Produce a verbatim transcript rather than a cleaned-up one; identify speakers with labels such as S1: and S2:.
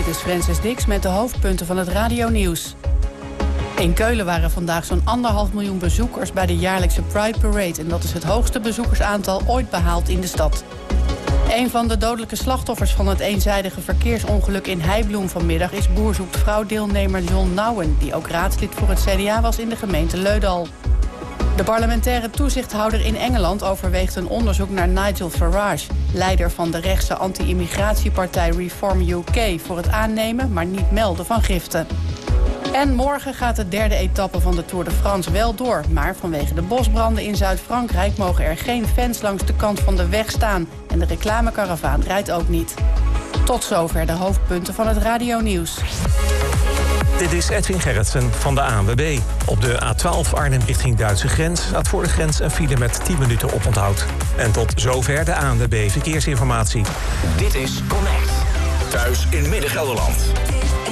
S1: Dit is Francis Dix met de hoofdpunten van het radionieuws. In Keulen waren vandaag zo'n anderhalf miljoen bezoekers bij de jaarlijkse Pride Parade. En dat is het hoogste bezoekersaantal ooit behaald in de stad. Een van de dodelijke slachtoffers van het eenzijdige verkeersongeluk in Heibloem vanmiddag is Boer Zoekt Vrouw-deelnemer John Nouwen, die ook raadslid voor het C D A was in de gemeente Leudal. De parlementaire toezichthouder in Engeland overweegt een onderzoek naar Nigel Farage, leider van de rechtse anti-immigratiepartij Reform U K, voor het aannemen, maar niet melden van giften. En morgen gaat de derde etappe van de Tour de France wel door. Maar vanwege de bosbranden in Zuid-Frankrijk mogen er geen fans langs de kant van de weg staan. En de reclamekaravaan rijdt ook niet. Tot zover de hoofdpunten van het radionieuws.
S2: Dit is Edwin Gerritsen van de A N W B. Op de A twaalf Arnhem richting Duitse grens staat voor de grens een file met tien minuten oponthoud. En tot zover de A N W B Verkeersinformatie.
S3: Dit is Connect. Thuis in Midden-Gelderland.